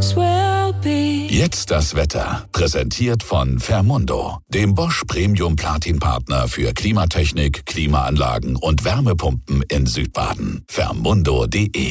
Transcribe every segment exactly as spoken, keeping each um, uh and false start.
Jetzt das Wetter. Präsentiert von Fermundo, dem Bosch Premium Platin Partner für Klimatechnik, Klimaanlagen und Wärmepumpen in Südbaden. Fermundo punkt de.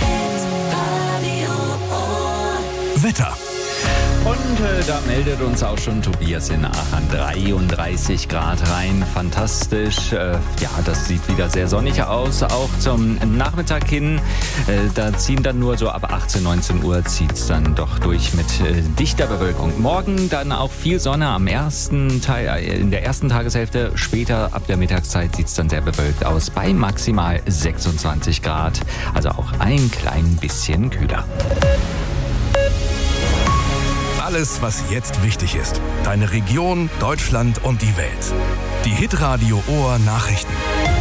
Wetter. Und äh, da meldet uns auch schon Tobias in Aachen. dreiunddreißig Grad rein, fantastisch. Äh, ja, das sieht wieder sehr sonnig aus. Auch zum Nachmittag hin, äh, da ziehen dann nur so ab achtzehn, neunzehn Uhr zieht es dann doch durch mit äh, dichter Bewölkung. Morgen dann auch viel Sonne am ersten Teil, äh, in der ersten Tageshälfte. Später ab der Mittagszeit sieht es dann sehr bewölkt aus bei maximal sechsundzwanzig Grad. Also auch ein klein bisschen kühler. Alles, was jetzt wichtig ist. Deine Region, Deutschland und die Welt. Die Hitradio Ohr Nachrichten.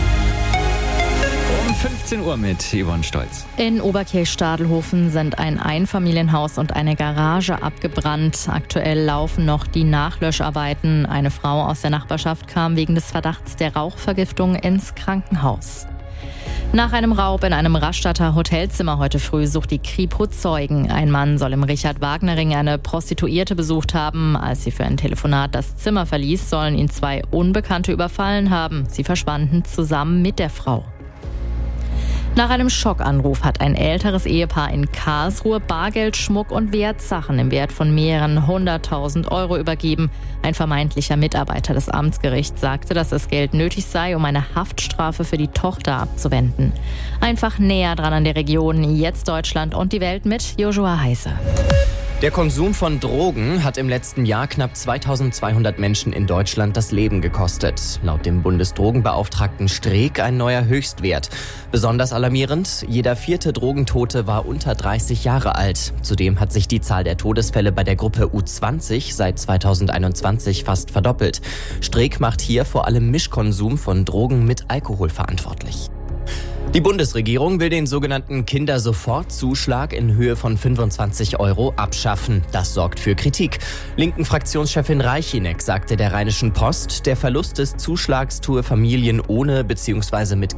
Um fünfzehn Uhr mit Yvonne Stolz. In Oberkirch-Stadelhofen sind ein Einfamilienhaus und eine Garage abgebrannt. Aktuell laufen noch die Nachlöscharbeiten. Eine Frau aus der Nachbarschaft kam wegen des Verdachts der Rauchvergiftung ins Krankenhaus. Nach einem Raub in einem Rastatter Hotelzimmer heute früh sucht die Kripo Zeugen. Ein Mann soll im Richard-Wagner-Ring eine Prostituierte besucht haben. Als sie für ein Telefonat das Zimmer verließ, sollen ihn zwei Unbekannte überfallen haben. Sie verschwanden zusammen mit der Frau. Nach einem Schockanruf hat ein älteres Ehepaar in Karlsruhe Bargeld, Schmuck und Wertsachen im Wert von mehreren hunderttausend Euro übergeben. Ein vermeintlicher Mitarbeiter des Amtsgerichts sagte, dass das Geld nötig sei, um eine Haftstrafe für die Tochter abzuwenden. Einfach näher dran an der Region, jetzt Deutschland und die Welt mit Joshua Heiße. Der Konsum von Drogen hat im letzten Jahr knapp zweitausendzweihundert Menschen in Deutschland das Leben gekostet. Laut dem Bundesdrogenbeauftragten Streeck ein neuer Höchstwert. Besonders alarmierend, jeder vierte Drogentote war unter dreißig Jahre alt. Zudem hat sich die Zahl der Todesfälle bei der Gruppe U zwanzig seit zweitausendeinundzwanzig fast verdoppelt. Streeck macht hier vor allem Mischkonsum von Drogen mit Alkohol verantwortlich. Die Bundesregierung will den sogenannten Kindersofortzuschlag in Höhe von fünfundzwanzig Euro abschaffen. Das sorgt für Kritik. Linken Fraktionschefin Reichinek sagte der Rheinischen Post, der Verlust des Zuschlags tue Familien ohne bzw. mit